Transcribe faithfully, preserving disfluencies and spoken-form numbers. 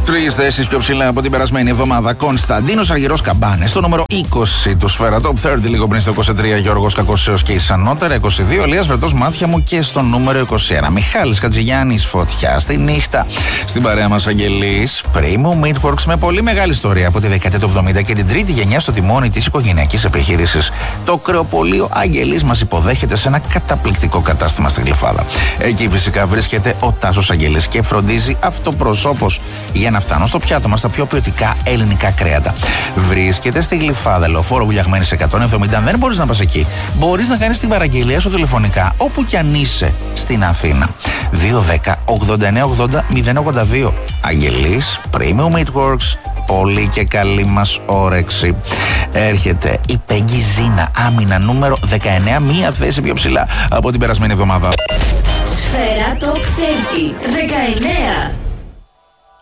Τρεις θέσεις πιο ψηλά από την περασμένη εβδομάδα. Κωνσταντίνος Αργυρός Καμπάνες στο νούμερο είκοσι του Σφαίρα Top τριάντα, λίγο πριν στο είκοσι τρία. Γιώργος Κακοσέος και η Σανότερα. είκοσι δύο. Λίας Βρετός Μάτια μου και στο νούμερο είκοσι ένα. Μιχάλης Χατζηγιάννης Φωτιά στη νύχτα. Στην παρέα μας Αγγελής Premium Meatworks με πολύ μεγάλη ιστορία από τη δεκαετία του εβδομήντα και την τρίτη γενιά στο τιμόνι της οικογενειακής επιχείρησης. Το κρεοπωλείο Αγγελής μας υποδέχεται σε ένα καταπληκτικό κατάστημα στην Γλυφάδα. Εκεί φυσικά βρίσκεται ο Τάσος Αγγελής και φροντίζει αυτοπροσώπως για να φτάνουν στο πιάτο μας τα πιο ποιοτικά ελληνικά κρέατα. Βρίσκεται στη Γλυφάδα, Λεωφόρο Βουλιαγμένης εκατόν εβδομήντα. Δεν μπορείς να πας εκεί. Μπορείς να κάνεις την παραγγελία σου τηλεφωνικά όπου κι αν είσαι στην Αθήνα. δύο δέκα ογδόντα εννέα ογδόντα μηδέν ογδόντα δύο. Αγγελής Premium Meatworks. Πολύ και καλή μας όρεξη. Έρχεται η Πέγγι Ζίνα, άμυνα νούμερο δεκαεννέα, μία θέση πιο ψηλά από την περασμένη εβδομάδα. Σφαίρα Top τριάντα, δεκαεννέα.